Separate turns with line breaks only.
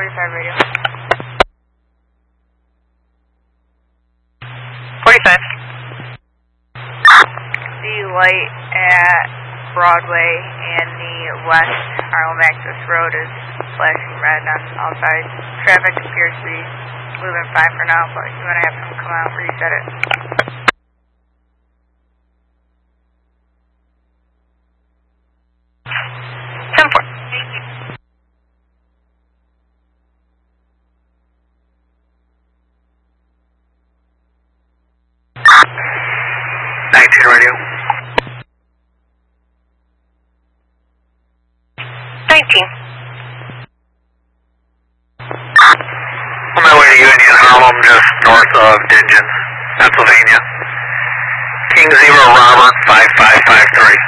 45 radio.
45.
The light at Broadway and the west Harlem Access Road is flashing red on all sides. Traffic appears to be moving fine for now, but you want to have them come out and reset it.
Thank you.
Radio.
19.
On my way to Union Harlem, just north of Dingens, Pennsylvania. King 0 Robert 5553.